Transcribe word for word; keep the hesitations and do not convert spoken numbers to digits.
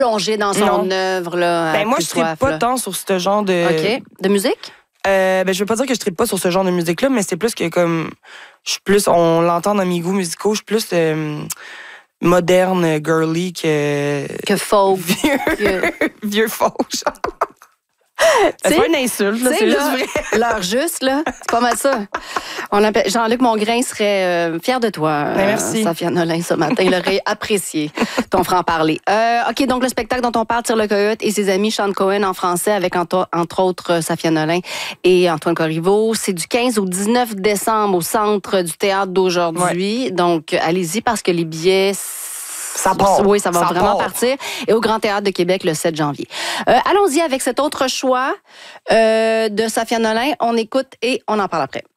plonger dans son Non. œuvre, là. Ben, moi, je ne pas là. tant sur ce genre de... OK. De musique? Euh, ben, je veux pas dire que je ne pas sur ce genre de musique-là, mais c'est plus que comme... Je suis plus... On l'entend dans mes goûts musicaux, je suis plus euh, moderne, girly que... Que folk. Vieux, que... vieux folk, genre. C'est pas une insulte, là, c'est juste vrai. L'heure juste, là, c'est pas mal ça. On appelle... Jean-Luc Mongrain serait euh, fier de toi. Ben, merci. Euh, Safia Nolin, ce matin. Il aurait apprécié ton franc-parler. Euh, OK, donc le spectacle dont on parle, Tire le coyote et ses amis chantent Cohen en français avec, entre, entre autres, Safia Nolin et Antoine Corriveau. C'est du quinze au dix-neuf décembre au Centre du théâtre d'aujourd'hui. Ouais. Donc, allez-y parce que les billets... Ça part. Oui, ça va ça vraiment part. partir. Et au Grand Théâtre de Québec le sept janvier. Euh, allons-y avec cet autre choix euh, de Safia Nolin. On écoute et on en parle après.